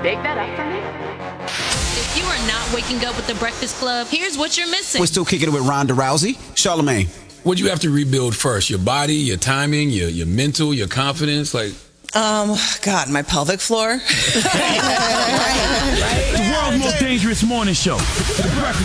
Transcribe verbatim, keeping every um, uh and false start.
bake that up for me? If you are not waking up with the Breakfast Club, here's what you're missing. We're still kicking it with Ronda Rousey. Charlamagne. What do you have to rebuild first? Your body, your timing, your your mental, your confidence? Like, Um, God, my pelvic floor. The world's most dangerous morning show. The Breakfast